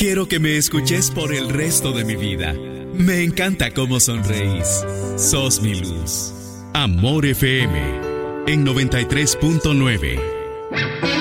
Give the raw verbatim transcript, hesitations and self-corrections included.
quiero que me escuches por el resto de mi vida. Me encanta cómo sonreís. Sos mi luz. Amor F M en noventa y tres punto nueve.